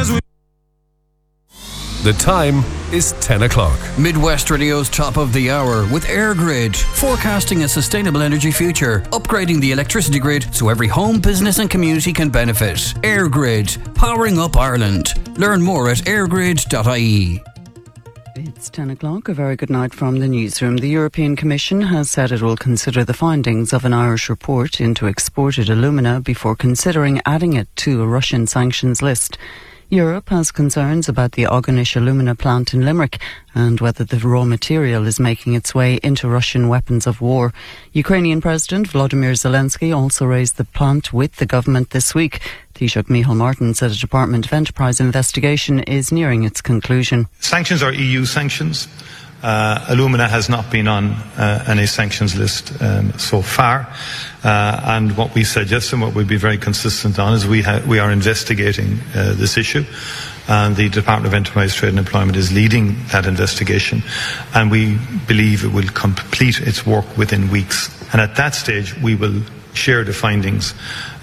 The time is 10 o'clock. Midwest Radio's top of the hour with EirGrid, forecasting a sustainable energy future, upgrading the electricity grid so every home, business and community can benefit. EirGrid, powering up Ireland. Learn more at eirgrid.ie. It's 10 o'clock. A very good night from the newsroom. The European Commission has said it will consider the findings of an Irish report into exported alumina before considering adding it to a Russian sanctions list. Europe has concerns about the Ogonish alumina plant in Limerick and whether the raw material is making its way into Russian weapons of war. Ukrainian President Volodymyr Zelensky also raised the plant with the government this week. Taoiseach Micheál Martin said a Department of Enterprise investigation is nearing its conclusion. Sanctions are EU sanctions. Alumina has not been on any sanctions list so far. And what we suggest and what we'll be very consistent on is we are investigating this issue. And the Department of Enterprise, Trade and Employment is leading that investigation. And we believe it will complete its work within weeks. And at that stage, we will share the findings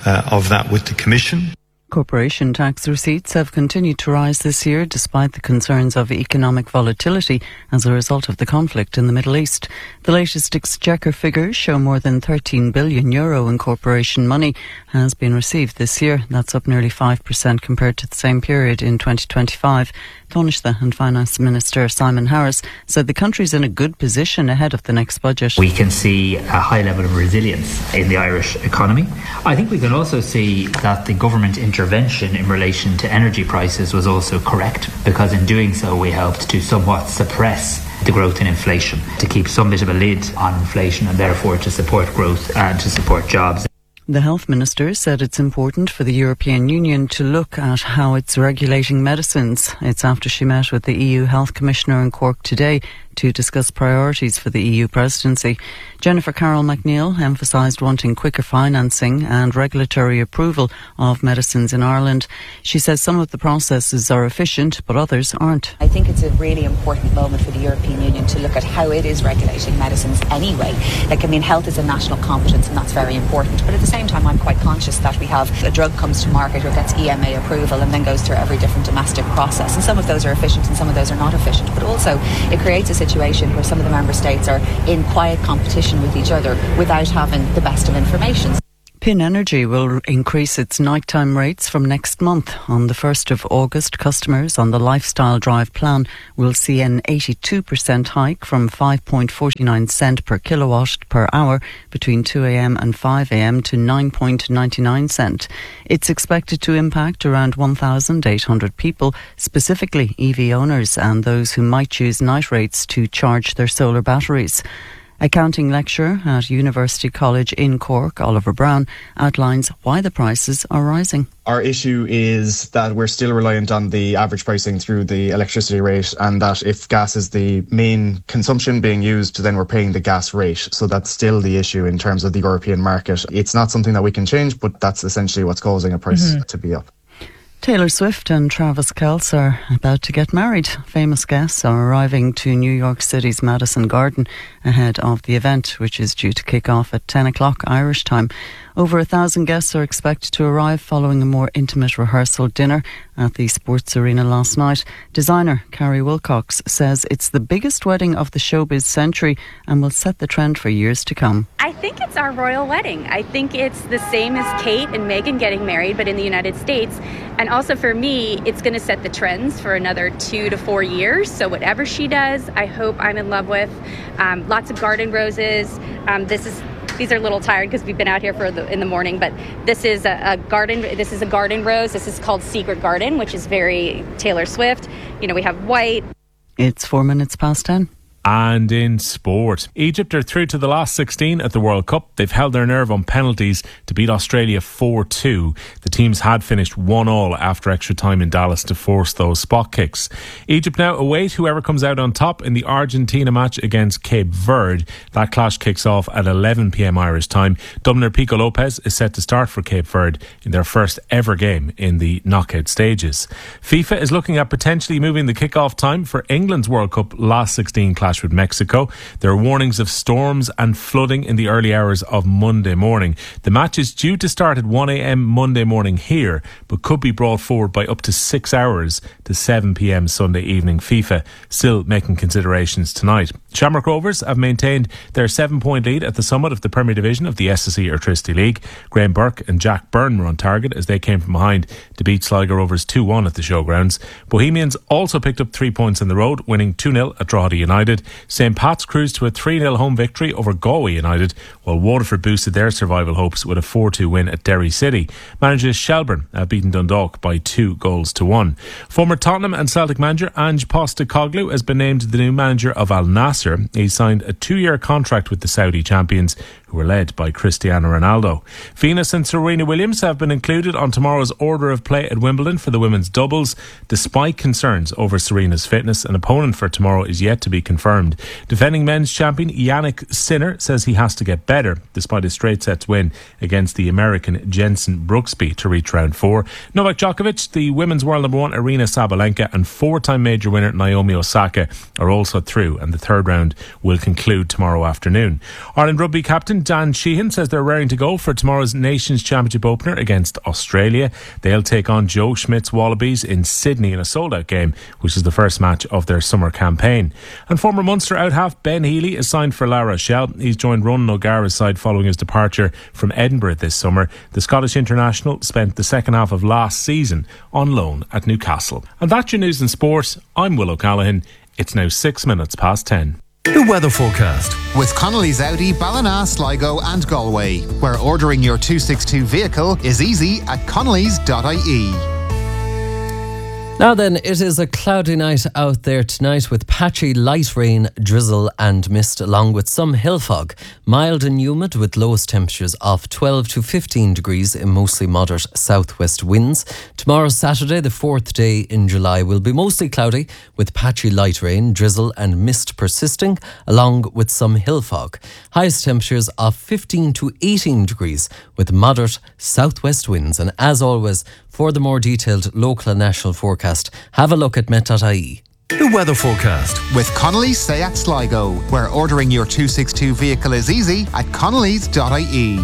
of that with the Commission. Corporation tax receipts have continued to rise this year despite the concerns of economic volatility as a result of the conflict in the Middle East. The latest Exchequer figures show more than €13 billion in corporation money has been received this year. That's up nearly 5% compared to the same period in 2025. Taoiseach and Finance Minister Simon Harris said the country's in a good position ahead of the next budget. We can see a high level of resilience in the Irish economy. I think we can also see that the government intervention in relation to energy prices was also correct, because in doing so we helped to somewhat suppress the growth in inflation, to keep some bit of a lid on inflation and therefore to support growth and to support jobs. The Health Minister said it's important for the European Union to look at how it's regulating medicines. It's after she met with the EU Health Commissioner in Cork today to discuss priorities for the EU presidency. Jennifer Carroll McNeill emphasised wanting quicker financing and regulatory approval of medicines in Ireland. She says some of the processes are efficient, but others aren't. I think it's a really important moment for the European Union to look at how it is regulating medicines anyway. Health is a national competence and that's very important. But at the same time, I'm quite conscious that we have a drug comes to market or gets EMA approval and then goes through every different domestic process. And some of those are efficient and some of those are not efficient. But also, it creates a situation where some of the member states are in quiet competition with each other without having the best of information. Pin Energy will increase its nighttime rates from next month. On the 1st of August, customers on the Lifestyle Drive plan will see an 82% hike from 5.49 cent per kilowatt per hour between 2 a.m. and 5 a.m. to 9.99 cent. It's expected to impact around 1,800 people, specifically EV owners and those who might choose night rates to charge their solar batteries. Accounting lecturer at University College in Cork, Oliver Brown, outlines why the prices are rising. Our issue is that we're still reliant on the average pricing through the electricity rate, and that if gas is the main consumption being used, then we're paying the gas rate. So that's still the issue in terms of the European market. It's not something that we can change, but that's essentially what's causing a price to be up. Taylor Swift and Travis Kelce are about to get married. Famous guests are arriving to New York City's Madison Garden ahead of the event, which is due to kick off at 10 o'clock Irish time. Over 1,000 guests are expected to arrive following a more intimate rehearsal dinner at the Sports Arena last night. Designer Carrie Wilcox says it's the biggest wedding of the showbiz century and will set the trend for years to come. I think it's our royal wedding. I think it's the same as Kate and Meghan getting married, but in the United States. And also for me, it's going to set the trends for another 2 to 4 years. So whatever she does, I hope I'm in love with. Lots of garden roses. These are a little tired because we've been out here in the morning, but this is a garden. This is a garden rose. This is called Secret Garden, which is very Taylor Swift. We have white. It's 4 minutes past 10. And in sport, Egypt are through to the last 16 at the World Cup. They've held their nerve on penalties to beat Australia 4-2. The teams had finished 1-1 after extra time in Dallas to force those spot kicks. Egypt now await whoever comes out on top in the Argentina match against Cape Verde. That clash kicks off at 11 p.m. Irish time. Dubliner Pico Lopez is set to start for Cape Verde in their first ever game in the knockout stages. FIFA is looking at potentially moving the kick-off time for England's World Cup last 16 clash clash with Mexico. There are warnings of storms and flooding in the early hours of Monday morning. The match is due to start at 1 a.m. Monday morning here, but could be brought forward by up to 6 hours to 7 p.m. Sunday evening. FIFA still making considerations tonight. Shamrock Rovers have maintained their 7-point lead at the summit of the Premier Division of the SSE Airtricity League. Graham Burke and Jack Byrne were on target as they came from behind to beat Sligo Rovers 2-1 at the showgrounds. Bohemians also picked up 3 points in the road, winning 2-0 at Drogheda United. St. Pat's cruised to a 3-0 home victory over Galway United, while Waterford boosted their survival hopes with a 4-2 win at Derry City. Managers Shelburne have beaten Dundalk by 2-1. Former Tottenham and Celtic manager Ange Postecoglou has been named the new manager of Al Nassr. He signed a 2-year contract with the Saudi champions, who were led by Cristiano Ronaldo. Venus and Serena Williams have been included on tomorrow's order of play at Wimbledon for the women's doubles. Despite concerns over Serena's fitness, an opponent for tomorrow is yet to be confirmed. Defending men's champion Yannick Sinner says he has to get better, despite a straight sets win against the American Jensen Brooksby to reach round 4. Novak Djokovic, the women's world number 1 Arina Sabalenka and 4-time major winner Naomi Osaka are also through, and the third round will conclude tomorrow afternoon. Ireland rugby captain Dan Sheehan says they're raring to go for tomorrow's Nations Championship opener against Australia. They'll take on Joe Schmidt's Wallabies in Sydney in a sold-out game, which is the first match of their summer campaign. And former Munster out-half Ben Healy is signed for La Rochelle. He's joined Ronan O'Gara's side following his departure from Edinburgh this summer. The Scottish international spent the second half of last season on loan at Newcastle. And that's your news and sport. I'm Will O'Callaghan. It's now 6 minutes past 10. The weather forecast with Connolly's Audi, Ballina, Sligo and Galway, where ordering your 262 vehicle is easy at connellys.ie. Now then, it is a cloudy night out there tonight with patchy light rain, drizzle and mist along with some hill fog. Mild and humid with lowest temperatures of 12 to 15 degrees in mostly moderate southwest winds. Tomorrow, Saturday, the 4th day in July, will be mostly cloudy with patchy light rain, drizzle and mist persisting along with some hill fog. Highest temperatures of 15 to 18 degrees with moderate southwest winds. And as always, for the more detailed local and national forecast, have a look at met.ie. The weather forecast with Connolly's Seat Sligo, where ordering your 262 vehicle is easy at connellys.ie.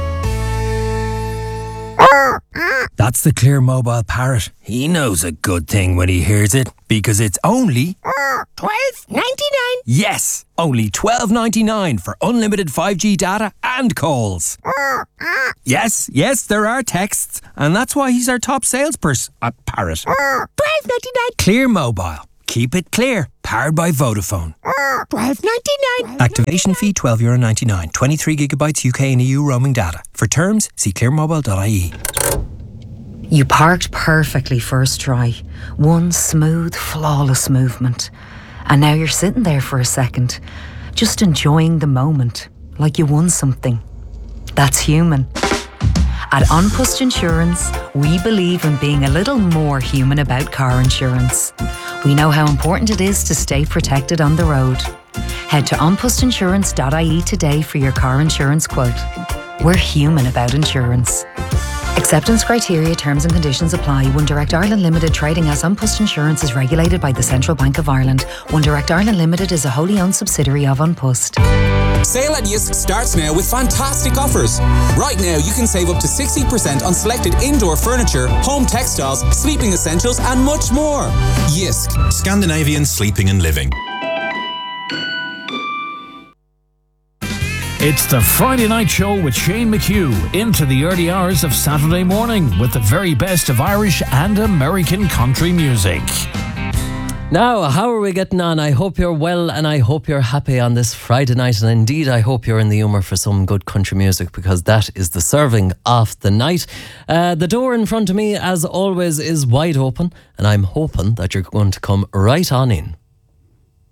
That's the Clear Mobile Parrot. He knows a good thing when he hears it, because it's only $12.99. Yes, only $12.99 for unlimited 5G data and calls. Yes, there are texts, and that's why he's our top salesperson at Parrot. $12.99. Clear Mobile. Keep it clear. Powered by Vodafone. $12.99. Activation fee €12.99. 23 gigabytes UK and EU roaming data. For terms, see clearmobile.ie. You parked perfectly first try. One smooth, flawless movement. And now you're sitting there for a second, just enjoying the moment, like you won something. That's human. At An Post Insurance, we believe in being a little more human about car insurance. We know how important it is to stay protected on the road. Head to onpostinsurance.ie today for your car insurance quote. We're human about insurance. Acceptance criteria, terms and conditions apply. One Direct Ireland Limited, trading as An Post Insurance, is regulated by the Central Bank of Ireland. One Direct Ireland Limited is a wholly owned subsidiary of An Post. Sale at Yisk starts now with fantastic offers. Right now you can save up to 60% on selected indoor furniture, home textiles, sleeping essentials and much more. Yisk, Scandinavian Sleeping and Living. It's the Friday Night Show with Shane McHugh into the early hours of Saturday morning with the very best of Irish and American country music. Now, how are we getting on? I hope you're well and I hope you're happy on this Friday night, and indeed I hope you're in the humour for some good country music, because that is the serving of the night. The door in front of me, as always, is wide open, and I'm hoping that you're going to come right on in.